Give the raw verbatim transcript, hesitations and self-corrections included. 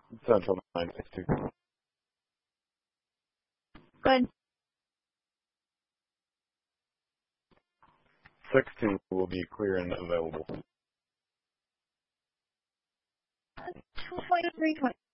Central nine six two. Good. six two will be clear and available. two twenty-three twenty.